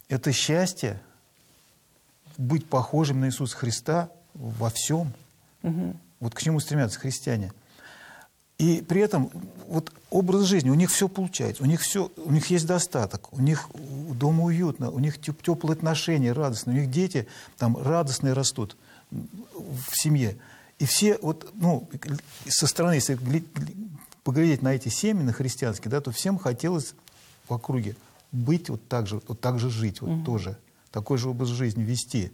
это счастье быть похожим на Иисуса Христа во всем. Вот к чему стремятся христиане. И при этом вот образ жизни, у них все получается, у них есть достаток, у них дома уютно, у них теплые отношения, радостные, у них дети там радостные растут в семье. И все, вот, ну, со стороны, если поглядеть на эти семьи, на христианские, да, то всем хотелось в округе быть вот так же жить, вот тоже, такой же образ жизни вести.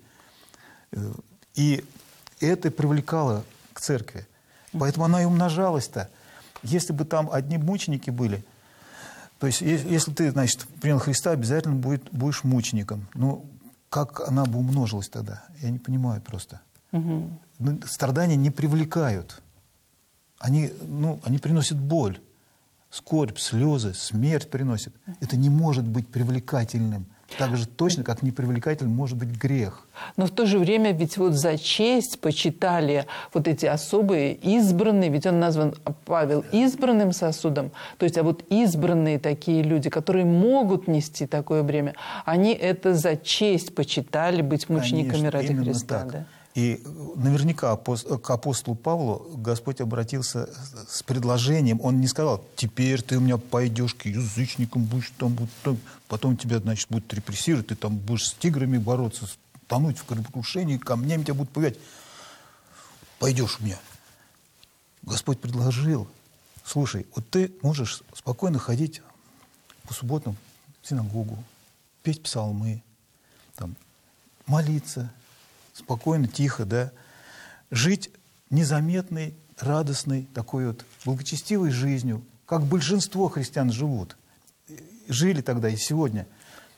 И это привлекало к церкви. Поэтому она и умножалась-то. Если бы там одни мученики были, то есть если ты, значит, принял Христа, обязательно будешь мучеником. Ну, как она бы умножилась тогда? Я не понимаю просто. Страдания не привлекают. Они приносят боль, скорбь, слезы, смерть приносят. Это не может быть привлекательным. Так же точно, как непривлекательным может быть грех. Но в то же время ведь вот за честь почитали вот эти особые избранные, ведь он назван, Павел, избранным сосудом. То есть, а вот избранные такие люди, которые могут нести такое бремя, они это за честь почитали быть мучениками ради Христа. Да? И наверняка к апостолу Павлу Господь обратился с предложением. Он не сказал: теперь ты у меня пойдешь к язычникам, будешь там, потом тебя, значит, будут репрессировать, ты там будешь с тиграми бороться, тонуть в кораблекрушении, камнями тебя будут пугать. Пойдешь у меня. Господь предложил: слушай, вот ты можешь спокойно ходить по субботам в синагогу, петь псалмы, там, молиться, спокойно, тихо, да, жить незаметной, радостной, такой вот благочестивой жизнью, как большинство христиан живут. Жили тогда и сегодня.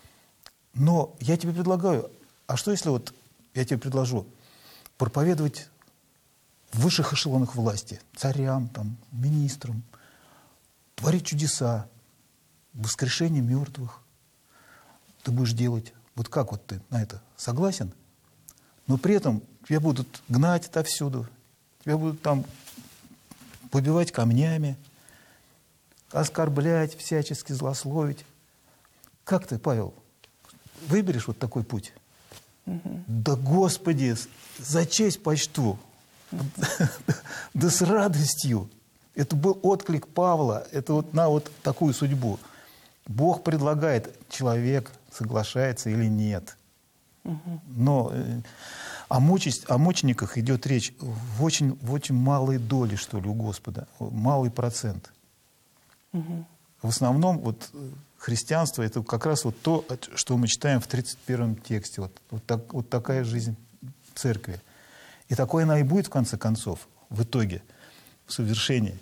Но я тебе предлагаю, а что если вот я тебе предложу проповедовать в высших эшелонах власти, царям, там, министрам, творить чудеса, воскрешение мертвых ты будешь делать. Вот как вот ты на это согласен? Но при этом тебя будут гнать отовсюду, тебя будут там побивать камнями, оскорблять, всячески злословить. Как ты, Павел, выберешь вот такой путь? Да, Господи, за честь почту, да с радостью. Это был отклик Павла, это вот на вот такую судьбу. Бог предлагает, человек соглашается или нет. Но о мучениках идет речь в очень малой доле, что ли, у Господа, малый процент. В основном вот христианство — это как раз вот то, что мы читаем в 31-м тексте. Вот такая жизнь церкви. И такой она и будет в конце концов, в итоге, в совершении.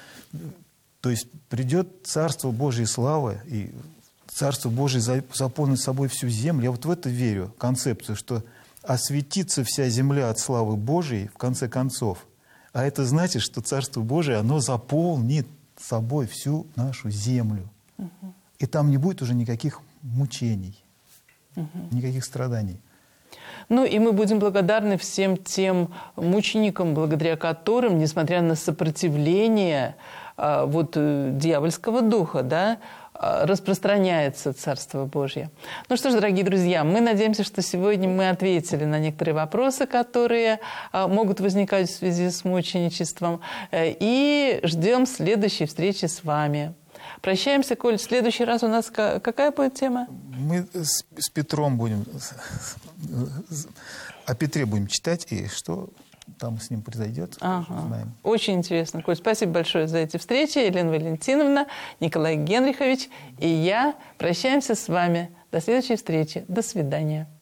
То есть придет Царство Божьей славы, и Царство Божие заполнит собой всю землю. Я вот в это верю, концепцию, что осветится вся земля от славы Божией в конце концов. А это значит, что Царство Божие, оно заполнит собой всю нашу землю. И там не будет уже никаких мучений, никаких страданий. Ну и мы будем благодарны всем тем мученикам, благодаря которым, несмотря на сопротивление дьявольского духа, да, распространяется Царство Божье. Ну что ж, дорогие друзья, мы надеемся, что сегодня мы ответили на некоторые вопросы, которые могут возникать в связи с мученичеством, и ждем следующей встречи с вами. Прощаемся, Коль. В следующий раз у нас какая будет тема? Мы с Петром будем, о Петре будем читать, и что там с ним произойдет, знаем. Очень интересно, Коль. Спасибо большое за эти встречи. Елена Валентиновна, Николай Генрихович и я прощаемся с вами. До следующей встречи. До свидания.